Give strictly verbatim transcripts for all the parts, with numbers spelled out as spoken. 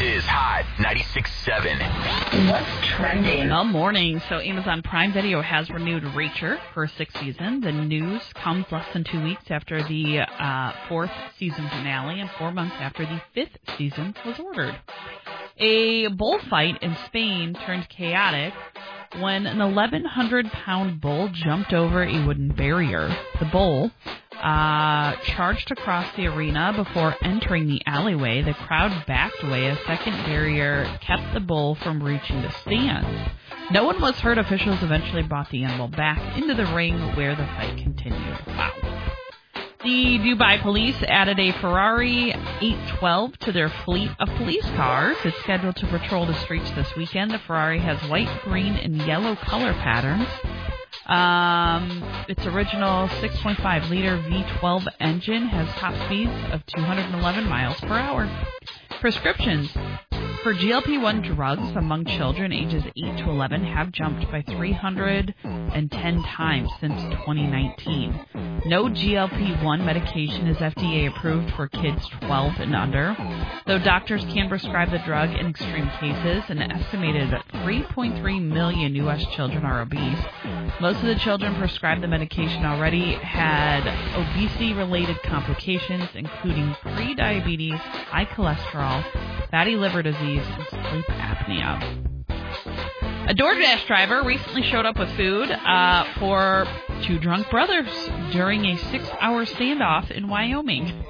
is Hot ninety-six point seven. What's trending? Good morning. So Amazon Prime Video has renewed Reacher for a sixth season. The news comes less than two weeks after the uh, fourth season finale and four months after the fifth season was ordered. A bullfight in Spain turned chaotic when an eleven hundred pound bull jumped over a wooden barrier. The bull uh, charged across the arena before entering the alleyway. The crowd backed away. A second barrier kept the bull from reaching the stands. No one was hurt. Officials eventually brought the animal back into the ring where the fight continued. Wow. The Dubai police added a Ferrari eight twelve to their fleet of police cars. It's scheduled to patrol the streets this weekend. The Ferrari has white, green, and yellow color patterns. Um, its original six point five liter V twelve engine has top speeds of two hundred eleven miles per hour. Prescriptions for G L P one drugs among children ages eight to eleven have jumped by three hundred ten times since twenty nineteen. No G L P one medication is F D A approved for kids twelve and under. Though doctors can prescribe the drug in extreme cases, an estimated three point three million U S children are obese. Most of the children prescribed the medication already had obesity-related complications, including prediabetes, high cholesterol, fatty liver disease, and sleep apnea. A DoorDash driver recently showed up with food uh, for two drunk brothers during a six-hour standoff in Wyoming.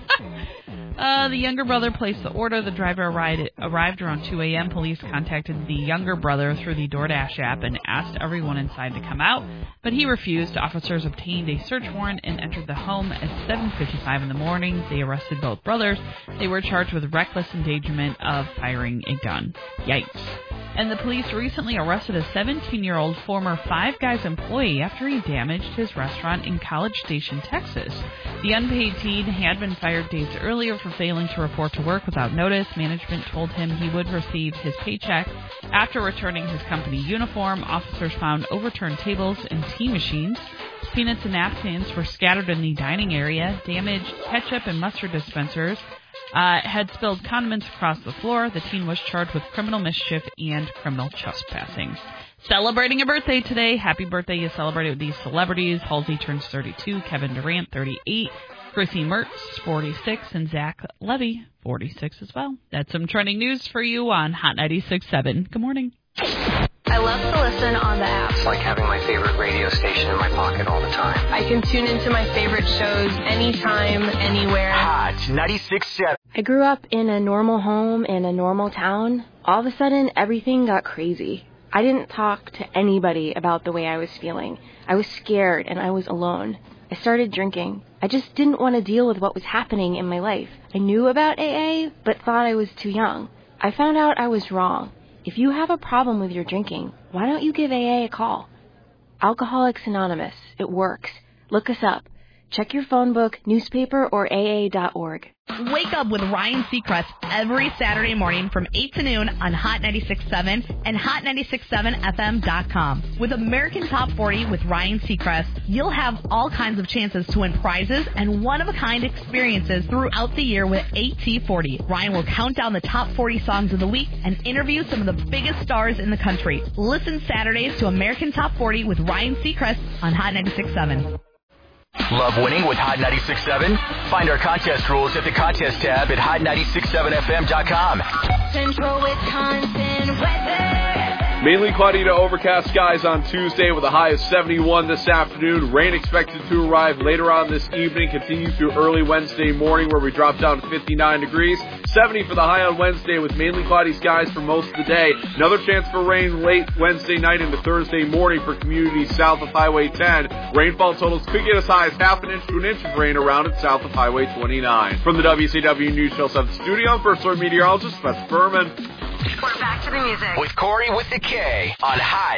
Uh, the younger brother placed the order. The driver arrived, arrived around two a.m. Police contacted the younger brother through the DoorDash app and asked everyone inside to come out, but he refused. Officers obtained a search warrant and entered the home at seven fifty-five in the morning. They arrested both brothers. They were charged with reckless endangerment of firing a gun. Yikes. And the police recently arrested a seventeen-year-old former Five Guys employee after he damaged his restaurant in College Station, Texas. The unpaid teen had been fired days earlier for failing to report to work without notice. Management told him he would receive his paycheck after returning his company uniform. Officers found overturned tables and tea machines. Peanuts and napkins were scattered in the dining area. Damaged ketchup and mustard dispensers uh, had spilled condiments across the floor. The teen was charged with criminal mischief and criminal trespassing. Celebrating a birthday today. Happy birthday. You celebrated with these celebrities. Halsey turns thirty-two, Kevin Durant, thirty-eight, Chrissy Mertz, forty-six, and Zach Levy, forty-six as well. That's some trending news for you on Hot ninety-six point seven. Good morning. I love to listen on the app. It's like having my favorite radio station in my pocket all the time. I can tune into my favorite shows anytime, anywhere. Hot ninety-six point seven. I grew up in a normal home in a normal town. All of a sudden, everything got crazy. I didn't talk to anybody about the way I was feeling. I was scared and I was alone. I started drinking. I just didn't want to deal with what was happening in my life. I knew about A A, but thought I was too young. I found out I was wrong. If you have a problem with your drinking, why don't you give A A a call? Alcoholics Anonymous. It works. Look us up. Check your phone book, newspaper, or A A dot org. Wake up with Ryan Seacrest every Saturday morning from eight to noon on Hot ninety-six point seven and hot ninety-six point seven F M dot com. With American Top forty with Ryan Seacrest, you'll have all kinds of chances to win prizes and one-of-a-kind experiences throughout the year with A T forty. Ryan will count down the top forty songs of the week and interview some of the biggest stars in the country. Listen Saturdays to American Top forty with Ryan Seacrest on Hot ninety-six point seven. Love winning with Hot ninety-six point seven? Find our contest rules at the contest tab at hot ninety-six point seven F M dot com. Central Wisconsin weather. Mainly cloudy to overcast skies on Tuesday with a high of seventy-one this afternoon. Rain expected to arrive later on this evening, continue through early Wednesday morning where we drop down to fifty-nine degrees. seventy for the high on Wednesday with mainly cloudy skies for most of the day. Another chance for rain late Wednesday night into Thursday morning for communities south of Highway ten. Rainfall totals could get as high as half an inch to an inch of rain around and south of Highway twenty-nine. From the W C W News Channel seven studio, I'm First Alert Meteorologist Beth Furman. We're back to the music. With Corey with the K on Hot